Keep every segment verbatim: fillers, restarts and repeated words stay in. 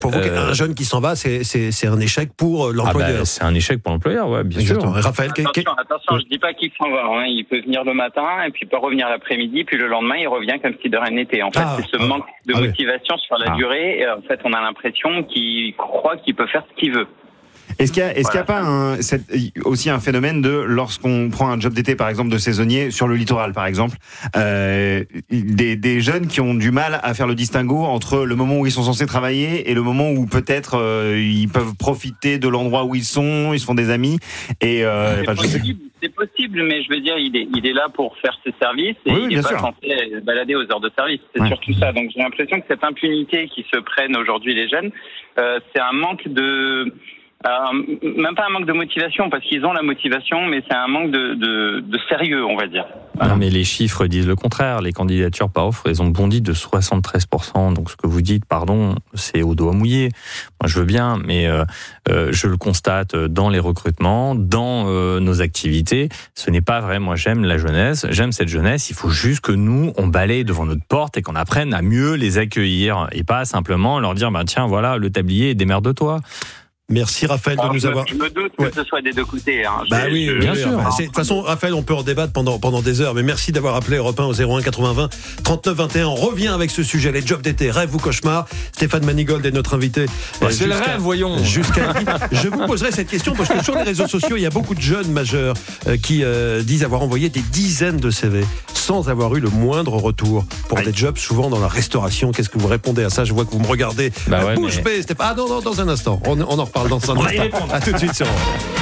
Pour vous, euh, un jeune qui s'en va, c'est, c'est, c'est un échec pour l'employeur. Ah bah, c'est un échec pour l'employeur, ouais, bien Exactement. sûr. Raphaël, attention, quel... attention, je dis pas qu'il s'en va. Hein. Il peut venir le matin et puis peut revenir l'après-midi, puis le lendemain il revient comme si de rien n'était. En fait, ah, c'est ce ah, manque de ah, motivation oui. sur la ah. durée. Et en fait, on a l'impression qu'il croit qu'il peut faire ce qu'il veut. Est-ce qu'il y a, est-ce voilà. qu'il y a pas un, cette, aussi un phénomène de lorsqu'on prend un job d'été par exemple de saisonnier sur le littoral par exemple, euh, des, des jeunes qui ont du mal à faire le distinguo entre le moment où ils sont censés travailler et le moment où peut-être euh, ils peuvent profiter de l'endroit où ils sont, ils se font des amis et euh, c'est, enfin, possible, je sais... c'est possible, mais je veux dire il est il est là pour faire ses services et oui, il est pas censé balader aux heures de service. C'est ouais. surtout ça. Donc j'ai l'impression que cette impunité qui se prennent aujourd'hui les jeunes, euh, c'est un manque de Euh, même pas un manque de motivation, parce qu'ils ont la motivation, mais c'est un manque de, de, de sérieux, on va dire. Voilà. Non, mais les chiffres disent le contraire. Les candidatures par offre, elles ont bondi de soixante-treize pour cent. Donc ce que vous dites, pardon, c'est au doigt mouillé. Moi, je veux bien, mais euh, euh, je le constate dans les recrutements, dans euh, nos activités. Ce n'est pas vrai. Moi, j'aime la jeunesse, j'aime cette jeunesse. Il faut juste que nous, on balaye devant notre porte et qu'on apprenne à mieux les accueillir et pas simplement leur dire, bah tiens, voilà, le tablier, démerde-toi. Merci Raphaël de Alors, nous je avoir. Je me doute que ouais. ce soit des deux côtés. Hein. Bah je, oui, je, bien je, sûr. Je... De toute façon, Raphaël, on peut en débattre pendant pendant des heures. Mais merci d'avoir appelé Europe un au zéro un quatre-vingts vingt trente-neuf vingt et un. On revient avec ce sujet, les jobs d'été, rêve ou cauchemar. Stéphane Manigold est notre invité. Bah, c'est le rêve, voyons. Jusqu'à je vous poserai cette question parce que sur les réseaux sociaux, il y a beaucoup de jeunes majeurs euh, qui euh, disent avoir envoyé des dizaines de C V sans avoir eu le moindre retour pour Aïe. des jobs, souvent dans la restauration. Qu'est-ce que vous répondez à ça? Je vois que vous me regardez. Bah ouais, bouche mais... bée, Stéphane. Ah non, non, dans un instant. On, on en reparle dans un instant. À tout de suite sur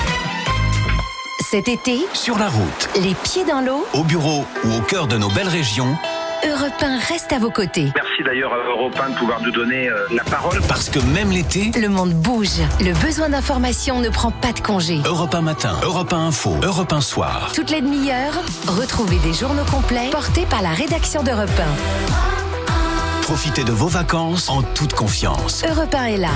Cet été, sur la route, les pieds dans l'eau, au bureau ou au cœur de nos belles régions, Europe un reste à vos côtés. Merci d'ailleurs à Europe un de pouvoir nous donner euh, la parole. Parce que même l'été, le monde bouge. Le besoin d'information ne prend pas de congé. Europe un matin, Europe un info, Europe un soir. Toutes les demi-heures, retrouvez des journaux complets portés par la rédaction d'Europe un. Profitez de vos vacances en toute confiance. Europe un est là.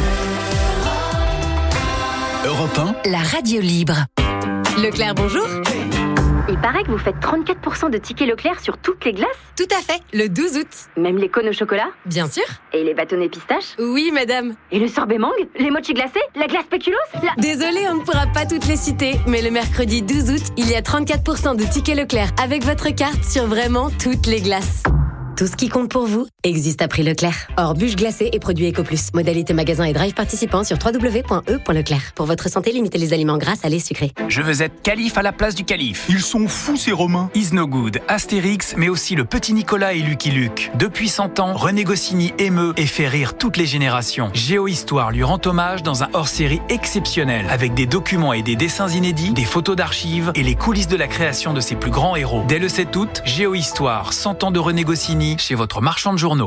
Europe un, la radio libre. Leclerc, bonjour. Il paraît que vous faites trente-quatre pour cent de tickets Leclerc sur toutes les glaces. Tout à fait, le douze août. Même les cônes au chocolat? Bien sûr. Et les bâtonnets pistaches? Oui, madame. Et le sorbet mangue? Les mochis glacés? La glace spéculoos? la... Désolée, on ne pourra pas toutes les citer, mais le mercredi douze août, il y a trente-quatre pour cent de tickets Leclerc avec votre carte sur vraiment toutes les glaces. Tout ce qui compte pour vous existe à prix Leclerc. Hors bûche glacée et produits Eco Plus. Modalité magasin et drive participant sur w w w point e point leclerc. Pour votre santé, limitez les aliments gras, salés, sucrés. Je veux être calife à la place du calife. Ils sont fous ces Romains. Is No Good, Astérix, mais aussi le petit Nicolas et Lucky Luke. Depuis cent ans, René Goscinny émeut et fait rire toutes les générations. Géohistoire lui rend hommage dans un hors-série exceptionnel, avec des documents et des dessins inédits, des photos d'archives et les coulisses de la création de ses plus grands héros. Dès le sept août, Géohistoire, cent ans de René Goscinny, chez votre marchand de journaux.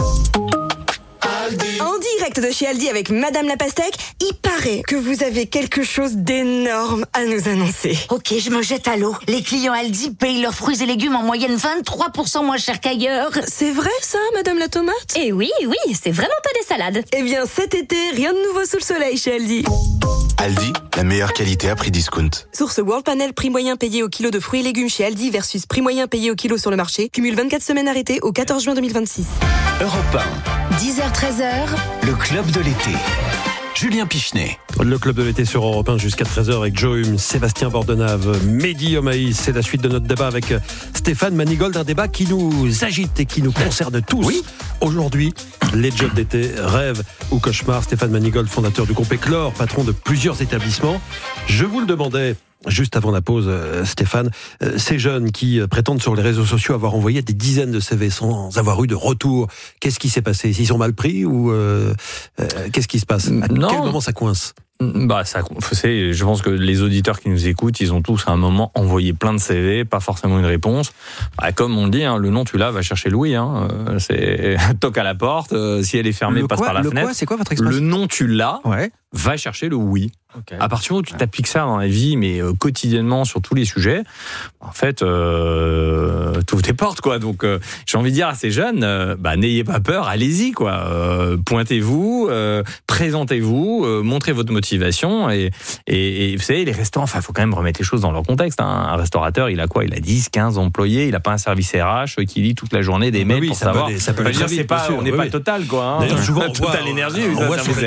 En direct de chez Aldi avec Madame la Pastèque, il paraît que vous avez quelque chose d'énorme à nous annoncer. Ok, je me jette à l'eau. Les clients Aldi payent leurs fruits et légumes en moyenne vingt-trois pour cent moins cher qu'ailleurs. C'est vrai ça, Madame la Tomate? Eh oui, oui, c'est vraiment pas des salades. Eh bien cet été, rien de nouveau sous le soleil chez Aldi. Aldi, la meilleure qualité à prix discount. Source World Panel, prix moyen payé au kilo de fruits et légumes chez Aldi versus prix moyen payé au kilo sur le marché. Cumule vingt-quatre semaines arrêtées au quatorze juin deux mille vingt-six. Europe un. dix heures treize heures. Le club de l'été. Julien Pichenet. Le club de l'été sur Europe un jusqu'à treize heures avec Joe Hume, Sébastien Bordenave, Mehdi Omaïs. C'est la suite de notre débat avec Stéphane Manigold, un débat qui nous agite et qui nous concerne tous. Oui. Aujourd'hui, les jobs d'été, rêve ou cauchemar. Stéphane Manigold, fondateur du groupe Éclore, patron de plusieurs établissements. Je vous le demandais juste avant la pause, euh, Stéphane, euh, ces jeunes qui euh, prétendent sur les réseaux sociaux avoir envoyé des dizaines de C V sans avoir eu de retour, qu'est-ce qui s'est passé? Ils sont mal pris ou euh, euh, qu'est-ce qui se passe? À non. quel moment ça coince? Bah, ça, c'est, je pense que les auditeurs qui nous écoutent, ils ont tous à un moment envoyé plein de C V, pas forcément une réponse. Bah, comme on le dit, hein, le nom tu l'as, va chercher Louis. Hein, euh, c'est toque à la porte. Euh, si elle est fermée, le passe quoi, par la le fenêtre. Quoi, c'est quoi votre expression? Le nom tu l'as. Ouais. Va chercher le oui. Okay. À partir où tu t'appliques ça dans la vie, mais euh, quotidiennement sur tous les sujets, en fait, euh, t'ouvres tes portes, quoi. Donc, euh, j'ai envie de dire à ces jeunes, euh, bah, n'ayez pas peur, allez-y, quoi. Euh, pointez-vous, euh, présentez-vous, euh, montrez votre motivation. Et, et, et vous savez, les restaurants, enfin, il faut quand même remettre les choses dans leur contexte. Hein. Un restaurateur, il a quoi? Il a dix, quinze employés, il n'a pas un service R H qui lit toute la journée des mails oui, pour ça savoir. Peut, ça peut dire, c'est pas, sûr, on n'est oui, pas oui. Total, quoi. Hein. D'ailleurs, souvent, on Total voit, énergie, on ça, voit ça sur les